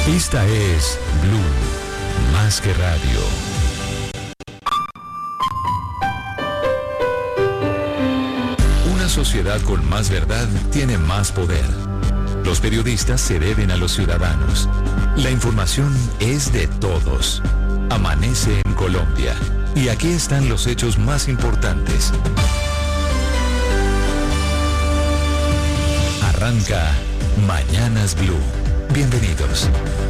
Esta es Blue, más que radio. Una sociedad con más verdad tiene más poder. Los periodistas se deben a los ciudadanos. La información es de todos. Amanece en Colombia. Y aquí están los hechos más importantes. Arranca Mañanas Blue. Bienvenidos.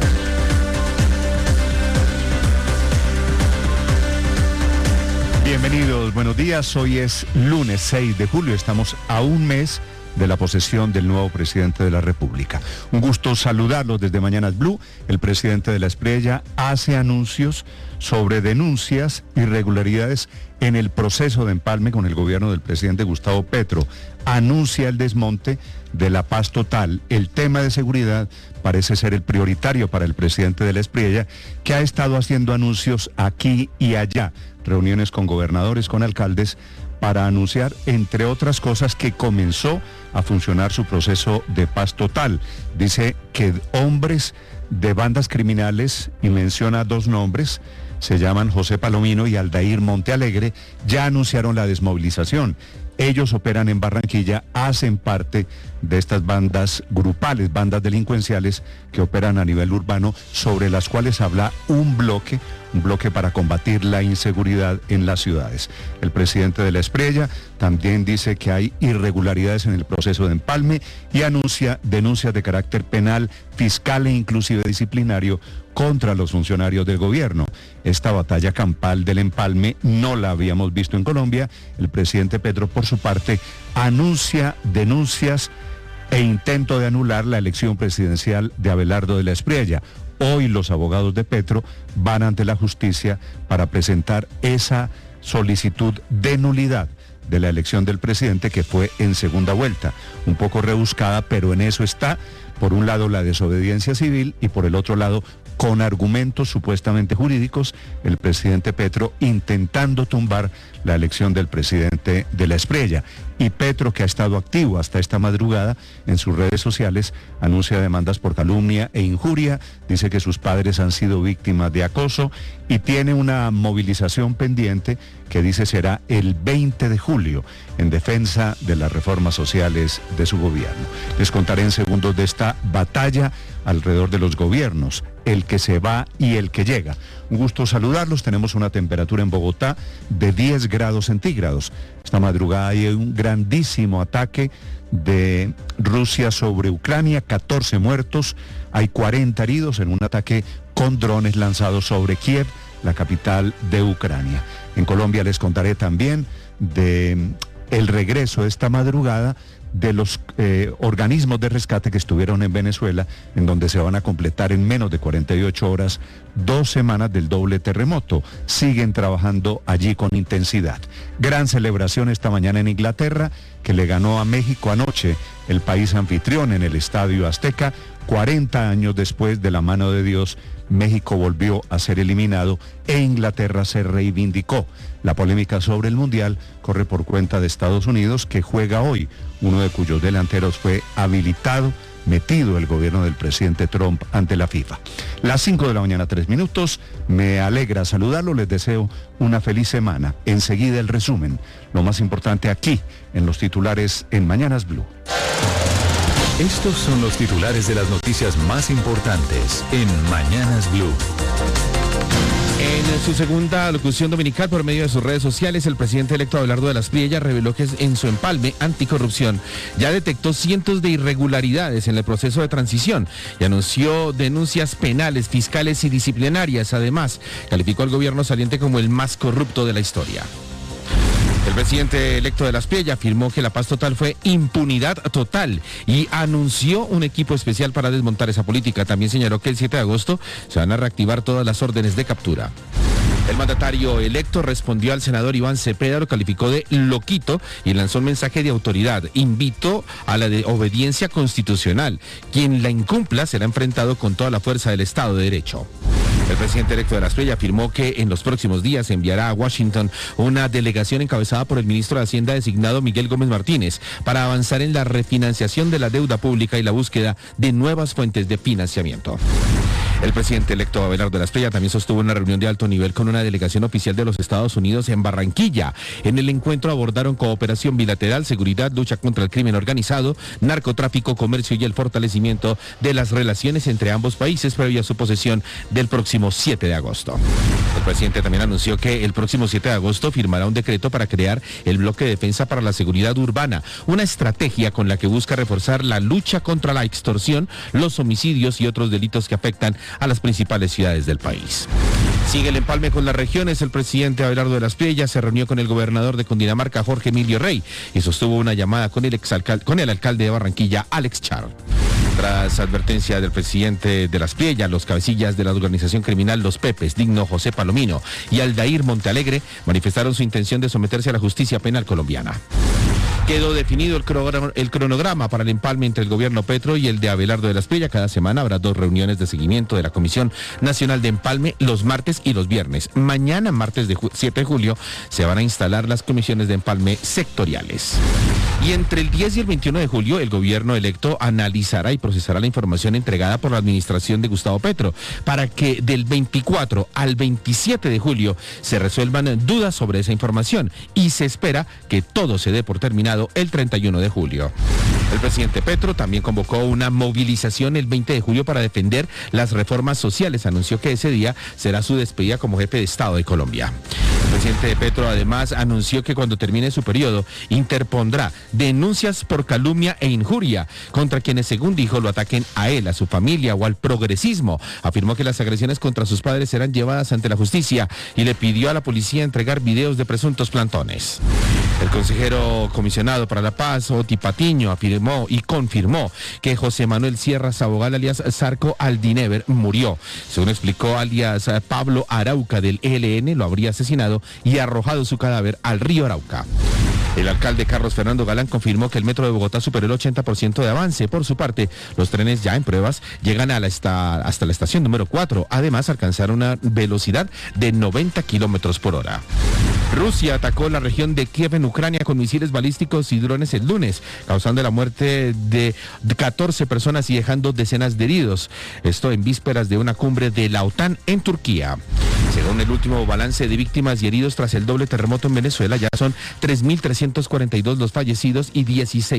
Bienvenidos, buenos días. Hoy es lunes 6 de julio. Estamos a un mes de la posesión del nuevo presidente de la República. Un gusto saludarlos desde Mañanas Blue. El presidente de la Espriella hace anuncios sobre denuncias, irregularidades en el proceso de empalme con el gobierno del presidente Gustavo Petro. Anuncia el desmonte de la paz total. El tema de seguridad parece ser el prioritario para el presidente de la Espriella, que ha estado haciendo anuncios aquí y allá, reuniones con gobernadores, con alcaldes, para anunciar, entre otras cosas, que comenzó a funcionar su proceso de paz total. Dice que hombres de bandas criminales, y menciona dos nombres, se llaman José Palomino y Aldair Montealegre, ya anunciaron la desmovilización. Ellos operan en Barranquilla, hacen parte de estas bandas grupales, bandas delincuenciales que operan a nivel urbano, sobre las cuales habla un bloque para combatir la inseguridad en las ciudades. El presidente de la Espriella también dice que hay irregularidades en el proceso de empalme y anuncia denuncias de carácter penal, fiscal e inclusive disciplinario contra los funcionarios del gobierno. Esta batalla campal del empalme no la habíamos visto en Colombia. El presidente Petro, por su parte, anuncia denuncias e intento de anular la elección presidencial de Abelardo de la Espriella. Hoy los abogados de Petro van ante la justicia para presentar esa solicitud de nulidad de la elección del presidente, que fue en segunda vuelta. Un poco rebuscada, pero en eso está. Por un lado, la desobediencia civil, y por el otro lado, con argumentos supuestamente jurídicos, el presidente Petro intentando tumbar la elección del presidente de la Espriella. Y Petro, que ha estado activo hasta esta madrugada en sus redes sociales, anuncia demandas por calumnia e injuria, dice que sus padres han sido víctimas de acoso y tiene una movilización pendiente que dice será el 20 de julio en defensa de las reformas sociales de su gobierno. Les contaré en segundos de esta batalla alrededor de los gobiernos, el que se va y el que llega. Un gusto saludarlos. Tenemos una temperatura en Bogotá de 10 grados centígrados. Esta madrugada hay un grandísimo ataque de Rusia sobre Ucrania, 14 muertos, hay 40 heridos en un ataque con drones lanzados sobre Kiev, la capital de Ucrania. En Colombia les contaré también de el regreso esta madrugada de los organismos de rescate que estuvieron en Venezuela, en donde se van a completar en menos de 48 horas 2 semanas del doble terremoto. Siguen trabajando allí con intensidad. Gran celebración esta mañana en Inglaterra, que le ganó a México anoche, el país anfitrión, en el Estadio Azteca. 40 años después, de la mano de Dios, México volvió a ser eliminado e Inglaterra se reivindicó. La polémica sobre el Mundial corre por cuenta de Estados Unidos, que juega hoy, uno de cuyos delanteros fue habilitado, metido el gobierno del presidente Trump ante la FIFA. Las 5 de la mañana, 3 minutos. Me alegra saludarlo, les deseo una feliz semana. Enseguida el resumen, lo más importante aquí, en los titulares en Mañanas Blue. Estos son los titulares de las noticias más importantes en Mañanas Blue. En su segunda alocución dominical por medio de sus redes sociales, el presidente electo Abelardo de la Espriella reveló que en su empalme anticorrupción ya detectó cientos de irregularidades en el proceso de transición y anunció denuncias penales, fiscales y disciplinarias. Además, calificó al gobierno saliente como el más corrupto de la historia. El presidente electo de la Espriella afirmó que la paz total fue impunidad total y anunció un equipo especial para desmontar esa política. También señaló que el 7 de agosto se van a reactivar todas las órdenes de captura. El mandatario electo respondió al senador Iván Cepeda, lo calificó de loquito y lanzó un mensaje de autoridad. Invitó a la obediencia constitucional. Quien la incumpla será enfrentado con toda la fuerza del Estado de Derecho. El presidente electo de la Espriella afirmó que en los próximos días enviará a Washington una delegación encabezada por el ministro de Hacienda designado Miguel Gómez Martínez para avanzar en la refinanciación de la deuda pública y la búsqueda de nuevas fuentes de financiamiento. El presidente electo Abelardo de la Espriella también sostuvo una reunión de alto nivel con una delegación oficial de los Estados Unidos en Barranquilla. En el encuentro abordaron cooperación bilateral, seguridad, lucha contra el crimen organizado, narcotráfico, comercio y el fortalecimiento de las relaciones entre ambos países previo a su posesión del próximo 7 de agosto. El presidente también anunció que el próximo 7 de agosto firmará un decreto para crear el Bloque de Defensa para la Seguridad Urbana, una estrategia con la que busca reforzar la lucha contra la extorsión, los homicidios y otros delitos que afectan a las principales ciudades del país. Sigue el empalme con las regiones. El presidente Abelardo de la Espriella se reunió con el gobernador de Cundinamarca, Jorge Emilio Rey, y sostuvo una llamada con el alcalde de Barranquilla, Alex Char. Tras advertencia del presidente de la Espriella, los cabecillas de la organización criminal Los Pepes, Digno José Palomino y Aldair Montealegre, manifestaron su intención de someterse a la justicia penal colombiana. Quedó definido el cronograma para el empalme entre el gobierno Petro y el de Abelardo de la Espriella. Cada semana habrá 2 reuniones de seguimiento de la Comisión Nacional de Empalme los martes y los viernes. Mañana, martes 7 de julio, se van a instalar las comisiones de empalme sectoriales. Y entre el 10 y el 21 de julio, el gobierno electo analizará y procesará la información entregada por la administración de Gustavo Petro para que del 24 al 27 de julio se resuelvan dudas sobre esa información y se espera que todo se dé por terminado el 31 de julio. El presidente Petro también convocó una movilización el 20 de julio para defender las reformas sociales. Anunció que ese día será su despedida como jefe de Estado de Colombia. El presidente Petro además anunció que cuando termine su periodo interpondrá denuncias por calumnia e injuria contra quienes, según dijo, lo ataquen a él, a su familia o al progresismo. Afirmó que las agresiones contra sus padres serán llevadas ante la justicia y le pidió a la policía entregar videos de presuntos plantones. El consejero comisionado para la paz, Oti Patiño, afirmó y confirmó que José Manuel Sierra Sabogal, alias Zarco Aldinever, murió. Según explicó, alias Pablo Arauca del ELN lo habría asesinado y arrojado su cadáver al río Arauca. El alcalde Carlos Fernando Galán confirmó que el metro de Bogotá superó el 80% de avance. Por su parte, los trenes ya en pruebas llegan hasta la estación número 4. Además, alcanzaron una velocidad de 90 kilómetros por hora. Rusia atacó la región de Kiev en Ucrania con misiles balísticos y drones el lunes, causando la muerte de 14 personas y dejando decenas de heridos. Esto en vísperas de una cumbre de la OTAN en Turquía. Según el último balance de víctimas y heridos tras el doble terremoto en Venezuela, ya son 3.342 los fallecidos y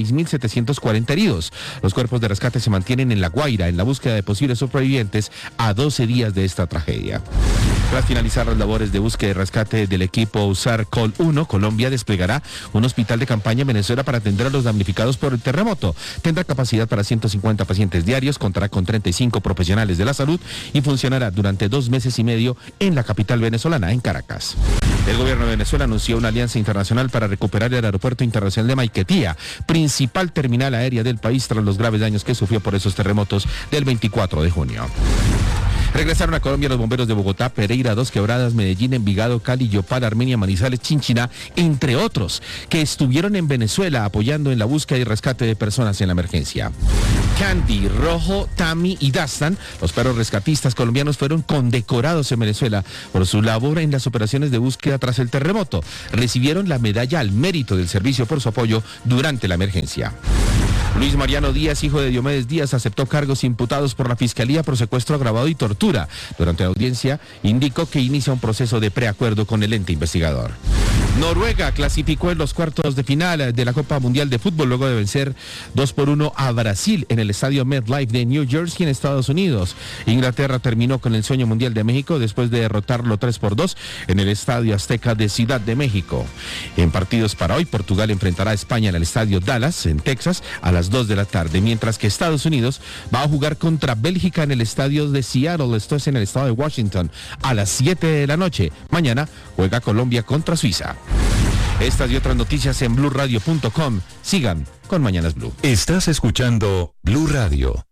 16.740 heridos. Los cuerpos de rescate se mantienen en La Guaira en la búsqueda de posibles sobrevivientes a 12 días de esta tragedia. Tras finalizar las labores de búsqueda y rescate del equipo USAR Col 1, Colombia desplegará un hospital de campaña en Venezuela para atender a los damnificados por el terremoto. Tendrá capacidad para 150 pacientes diarios, contará con 35 profesionales de la salud y funcionará durante 2 meses y medio en la capital venezolana, en Caracas. El gobierno de Venezuela anunció una alianza internacional para recuperar el aeropuerto internacional de Maiquetía, principal terminal aérea del país tras los graves daños que sufrió por esos terremotos del 24 de junio. Regresaron a Colombia los bomberos de Bogotá, Pereira, Dos Quebradas, Medellín, Envigado, Cali, Yopal, Armenia, Manizales, Chinchiná, entre otros, que estuvieron en Venezuela apoyando en la búsqueda y rescate de personas en la emergencia. Candy, Rojo, Tami y Dastan, los perros rescatistas colombianos, fueron condecorados en Venezuela por su labor en las operaciones de búsqueda tras el terremoto. Recibieron la medalla al mérito del servicio por su apoyo durante la emergencia. Luis Mariano Díaz, hijo de Diomedes Díaz, aceptó cargos imputados por la Fiscalía por secuestro agravado y tortura. Durante la audiencia, indicó que inicia un proceso de preacuerdo con el ente investigador. Noruega clasificó en los cuartos de final de la Copa Mundial de Fútbol luego de vencer 2-1 a Brasil en el estadio MetLife de New Jersey en Estados Unidos. Inglaterra terminó con el sueño mundial de México después de derrotarlo 3-2 en el Estadio Azteca de Ciudad de México. En partidos para hoy, Portugal enfrentará a España en el Estadio Dallas en Texas a las 2 de la tarde, mientras que Estados Unidos va a jugar contra Bélgica en el Estadio de Seattle, esto es en el estado de Washington, a las 7 de la noche. Mañana juega Colombia contra Suiza. Estas y otras noticias en BluRadio.com. Sigan con Mañanas Blue. Estás escuchando Blue Radio.